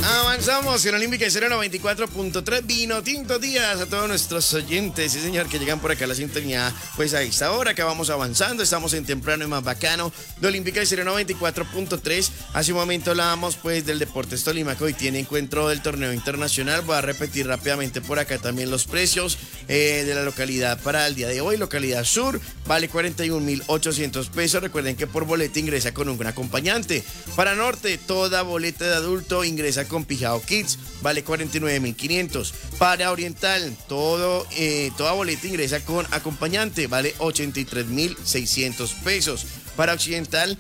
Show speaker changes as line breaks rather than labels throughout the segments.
Avanzamos en Olímpica y 094.3 Vino Tinto Díaz a todos nuestros oyentes, sí señor, que llegan por acá a la sintonía, pues a esta hora que vamos avanzando, estamos en Temprano y Más Bacano de Olímpica y 094.3. Hace un momento hablábamos pues del Deportes Tolima, que hoy tiene encuentro del torneo internacional. Voy a repetir rápidamente por acá también los precios de la localidad para el día de hoy. Localidad sur vale 41.800 pesos. Recuerden que por boleta ingresa con un acompañante. Para norte, toda boleta de adulto ingresa con Pijao Kids, vale 49.500. Para oriental, toda boleta ingresa con acompañante, vale 83.600 pesos. Para occidental,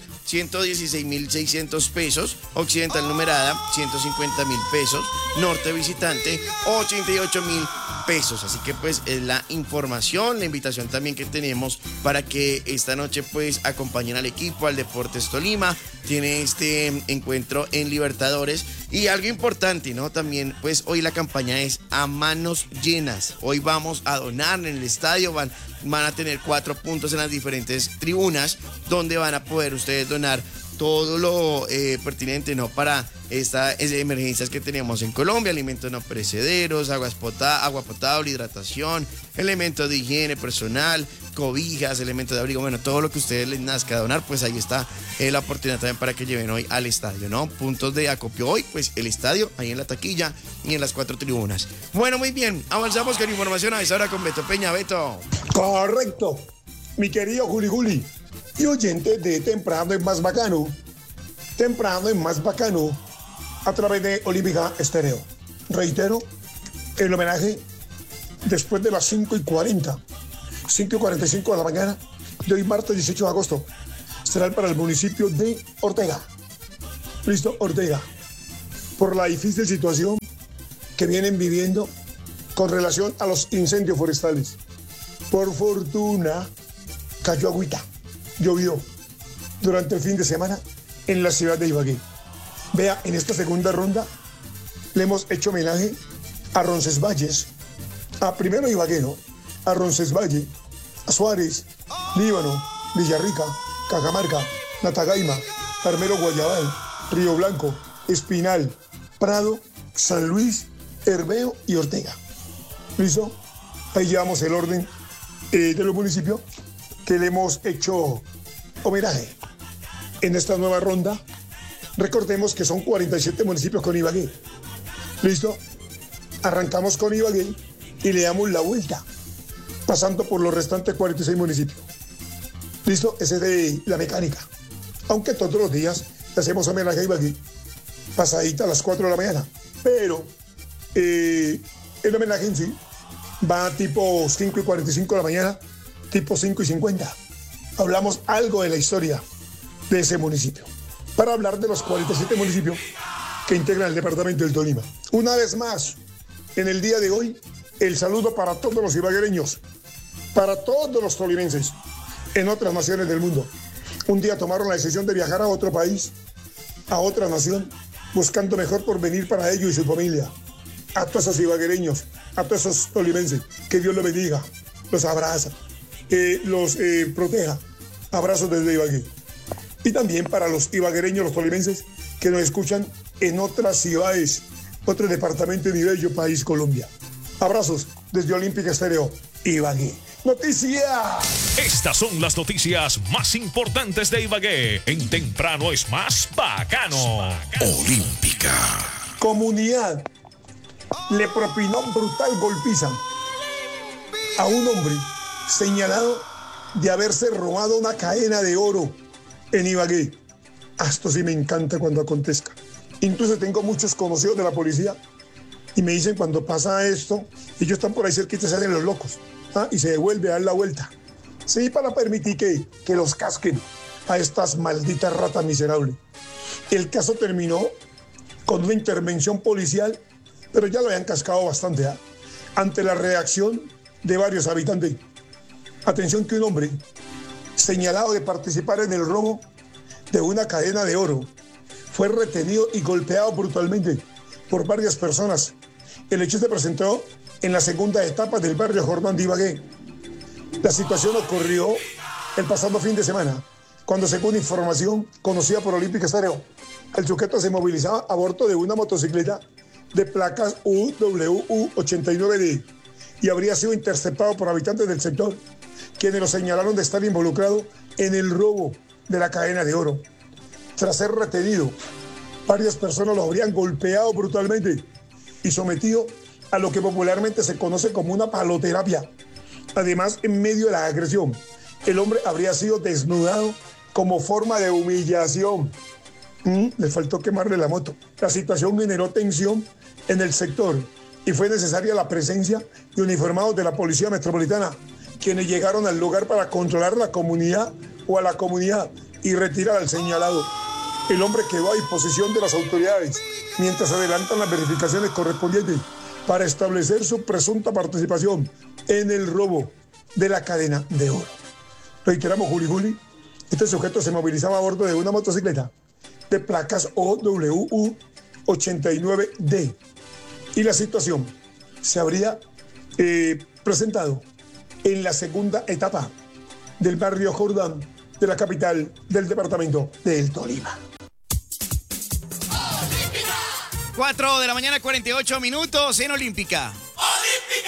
116.600 pesos. Occidental numerada, 150.000 pesos. Norte visitante, 88.000 pesos. Así que pues es la información, la invitación también que tenemos para que esta noche pues acompañen al equipo, al Deportes Tolima. Tiene este encuentro en Libertadores. Y algo importante, ¿no? También pues hoy la campaña es a manos llenas. Hoy vamos a donar en el estadio, van a tener 4 puntos en las diferentes tribunas donde van a poder ustedes donar todo lo pertinente, ¿no? Para estas emergencias que tenemos en Colombia: alimentos no perecederos, agua potable, hidratación, elementos de higiene personal, cobijas, elementos de abrigo, bueno, todo lo que a ustedes les nazca donar, pues ahí está la oportunidad también para que lleven hoy al estadio, ¿no? Puntos de acopio hoy, pues el estadio, ahí en la taquilla y en las 4 tribunas. Bueno, muy bien, avanzamos con información a esa hora con Beto Peña. Beto.
Correcto, mi querido Juli y oyente de Temprano y Más Bacano. Temprano y Más Bacano a través de Olímpica Estéreo. Reitero, el homenaje después de las 5:40, 5:45 de la mañana de hoy, martes 18 de agosto, será para el municipio de Ortega. ¿Listo? Ortega. Por la difícil situación que vienen viviendo con relación a los incendios forestales. Por fortuna, cayó agüita, llovió durante el fin de semana en la ciudad de Ibagué. Vea, en esta segunda ronda le hemos hecho homenaje a Roncesvalles, a primero Ibagué, ¿no? A Roncesvalles, a Suárez, Líbano, Villarrica, Cajamarca, Natagaima, Armero Guayabal, Río Blanco, Espinal, Prado, San Luis, Herveo y Ortega. ¿Listo? Ahí llevamos el orden de los municipios que le hemos hecho homenaje. En esta nueva ronda, recordemos que son 47 municipios con Ibagué. ¿Listo? Arrancamos con Ibagué y le damos la vuelta, pasando por los restantes 46 municipios. ¿Listo? Esa es de la mecánica. Aunque todos los días le hacemos homenaje a Ibagué, pasadita a las 4 de la mañana. Pero el homenaje en sí va tipo 5:45 de la mañana, tipo 5:50. Hablamos algo de la historia de ese municipio, para hablar de los 47 municipios que integran el departamento del Tolima. Una vez más, en el día de hoy, el saludo para todos los ibaguereños, para todos los tolimenses en otras naciones del mundo. Un día tomaron la decisión de viajar a otro país, a otra nación, buscando mejor porvenir para ellos y su familia. A todos esos ibaguereños, a todos esos tolimenses, que Dios los bendiga, los abraza, los proteja. Abrazos desde Ibagué. Y también para los ibaguereños, los tolimenses, que nos escuchan en otras ciudades, otros departamentos de bello país, Colombia. Abrazos desde Olímpica Estéreo, Ibagué. ¡Noticia!
Estas son las noticias más importantes de Ibagué. En Temprano es Más Bacano. Olímpica.
Comunidad le propinó brutal golpiza a un hombre señalado de haberse robado una cadena de oro en Ibagué. Esto sí me encanta cuando acontezca. Incluso tengo muchos conocidos de la policía y me dicen cuando pasa esto, ellos están por ahí cerquita, se hacen los locos, y se devuelve a dar la vuelta. Sí, para permitir que los casquen a estas malditas ratas miserables. El caso terminó con una intervención policial, pero ya lo habían cascado bastante, ante la reacción de varios habitantes. Atención que un hombre señalado de participar en el robo de una cadena de oro fue retenido y golpeado brutalmente por varias personas. El hecho se presentó en la segunda etapa del barrio Jordán de Ibagué. La situación ocurrió el pasado fin de semana, cuando, según información conocida por Olímpica Estéreo, El sujeto se movilizaba a bordo de una motocicleta de placas UWU89D y habría sido interceptado por habitantes del sector, quienes lo señalaron de estar involucrado en el robo de la cadena de oro. Tras ser retenido, varias personas lo habrían golpeado brutalmente y sometido a lo que popularmente se conoce como una paloterapia. Además, en medio de la agresión, el hombre habría sido desnudado como forma de humillación. Le faltó quemarle la moto. La situación generó tensión en el sector y fue necesaria la presencia de uniformados de la Policía Metropolitana, quienes llegaron al lugar para controlar la comunidad o a la comunidad y retirar al señalado. El hombre quedó a disposición de las autoridades mientras adelantan las verificaciones correspondientes para establecer su presunta participación en el robo de la cadena de oro. Reiteramos, Juli, este sujeto se movilizaba a bordo de una motocicleta de placas OWU89D y la situación se habría presentado en la segunda etapa del barrio Jordán de la capital del departamento del Tolima.
4 de la mañana, 48 minutos en Olímpica.